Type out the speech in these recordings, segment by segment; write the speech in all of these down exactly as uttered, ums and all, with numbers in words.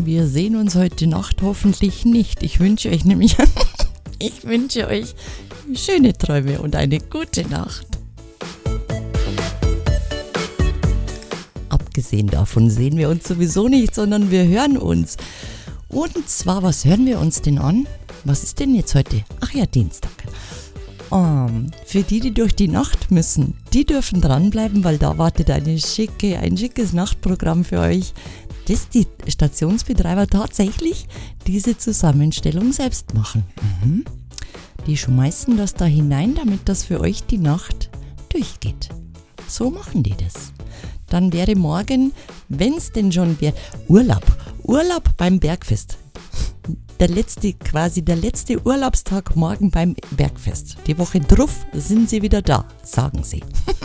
wir sehen uns heute Nacht hoffentlich nicht. Ich wünsche euch nämlich, ich wünsche euch schöne Träume und eine gute Nacht. Abgesehen davon sehen wir uns sowieso nicht, sondern wir hören uns. Und zwar, was hören wir uns denn an? Was ist denn jetzt heute? Ach ja, Dienstag. Um, für die, die durch die Nacht müssen, die dürfen dranbleiben, weil da wartet eine schicke, ein schickes Nachtprogramm für euch, dass die Stationsbetreiber tatsächlich diese Zusammenstellung selbst machen. Mhm. Die schmeißen das da hinein, damit das für euch die Nacht durchgeht. So machen die das. Dann wäre morgen, wenn es denn schon wäre, Urlaub. Urlaub beim Bergfest. Der letzte, quasi der letzte Urlaubstag morgen beim Bergfest. Die Woche drauf sind sie wieder da, sagen sie.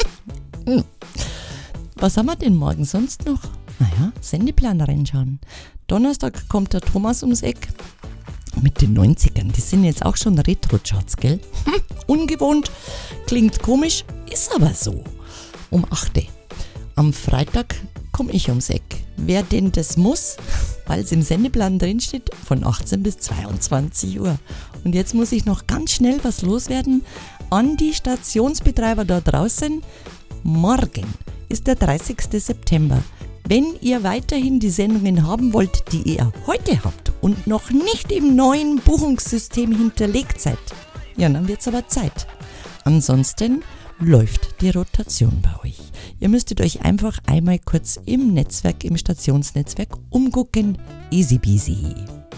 Was haben wir denn morgen sonst noch? Naja, Sendeplan reinschauen. Donnerstag kommt der Thomas ums Eck mit den neunzigern. Die sind jetzt auch schon Retro-Charts, gell? Ungewohnt, klingt komisch, ist aber so. Um acht Uhr. Am Freitag komme ich ums Eck. Wer denn das muss, weil es im Sendeplan drin steht, von achtzehn bis zweiundzwanzig Uhr. Und jetzt muss ich noch ganz schnell was loswerden an die Stationsbetreiber da draußen. Morgen ist der dreißigster September. Wenn ihr weiterhin die Sendungen haben wollt, die ihr heute habt und noch nicht im neuen Buchungssystem hinterlegt seid, ja, dann wird's aber Zeit. Ansonsten läuft die Rotation bei euch. Ihr müsstet euch einfach einmal kurz im Netzwerk, im Stationsnetzwerk umgucken. Easy peasy.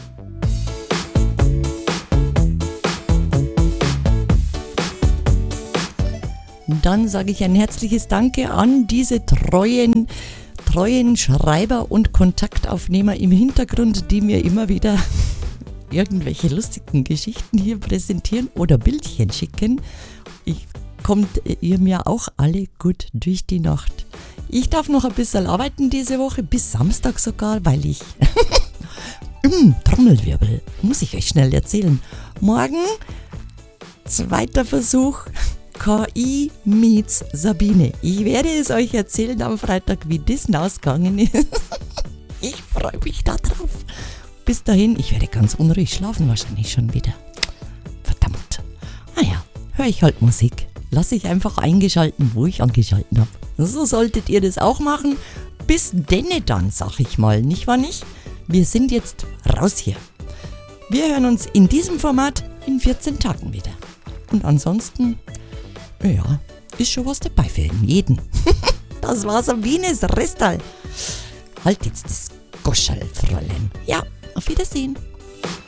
Dann sage ich ein herzliches Danke an diese treuen, treuen Schreiber und Kontaktaufnehmer im Hintergrund, die mir immer wieder irgendwelche lustigen Geschichten hier präsentieren oder Bildchen schicken. Ich kommt ihr mir auch alle gut durch die Nacht. Ich darf noch ein bisschen arbeiten diese Woche, bis Samstag sogar, weil ich... Trommelwirbel, muss ich euch schnell erzählen. Morgen, zweiter Versuch, K I meets Sabine. Ich werde es euch erzählen am Freitag, wie das ausgegangen ist. Ich freue mich da drauf. Bis dahin, ich werde ganz unruhig schlafen wahrscheinlich schon wieder. Verdammt. Naja, höre ich halt Musik. Lasse ich einfach eingeschalten, wo ich angeschalten habe. So solltet ihr das auch machen. Bis denne dann, sag ich mal, nicht wahr nicht? Wir sind jetzt raus hier. Wir hören uns in diesem Format in vierzehn Tagen wieder. Und ansonsten, ja, ist schon was dabei für jeden. Das war Sabines Restal. Halt jetzt das Goschel, Fräulein. Ja, auf Wiedersehen.